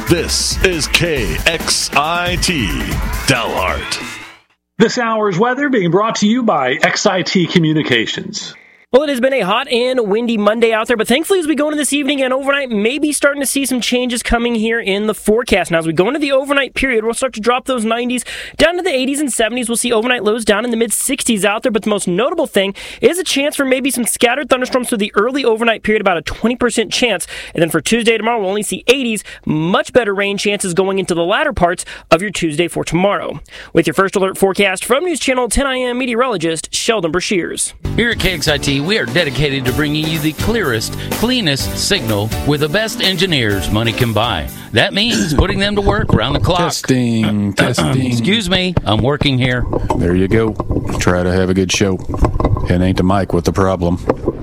This is KXIT Dalhart. This hour's weather being brought to you by XIT Communications. Well, it has been a hot and windy Monday out there, but thankfully as we go into this evening and overnight, maybe starting to see some changes coming here in the forecast. Now, as we go into the overnight period, we'll start to drop those 90s down to the 80s and 70s. We'll see overnight lows down in the mid-60s out there, but the most notable thing is a chance for maybe some scattered thunderstorms through the early overnight period, about a 20% chance. And then for Tuesday tomorrow, we'll only see 80s, much better rain chances going into the latter parts of your Tuesday for tomorrow. With your first alert forecast from News Channel 10 I.M. meteorologist Sheldon Brashears. Here at KXIT, we are dedicated to bringing you the clearest, cleanest signal with the best engineers money can buy. That means putting them to work around the clock. Testing. Excuse me, I'm working here. There you go. Try to have a good show. It ain't the mic with the problem.